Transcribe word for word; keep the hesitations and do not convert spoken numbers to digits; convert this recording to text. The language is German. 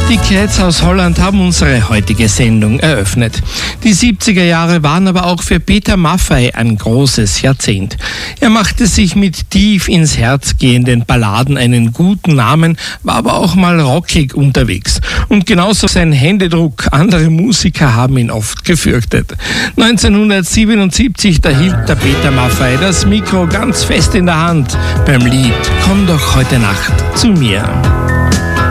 Die Cats aus Holland haben unsere heutige Sendung eröffnet. Die siebziger Jahre waren aber auch für Peter Maffay ein großes Jahrzehnt. Er machte sich mit tief ins Herz gehenden Balladen einen guten Namen, war aber auch mal rockig unterwegs. Und genauso sein Händedruck. Andere Musiker haben ihn oft gefürchtet. neunzehnhundertsiebenundsiebzig, da hielt der Peter Maffay das Mikro ganz fest in der Hand beim Lied "Komm doch heute Nacht zu mir".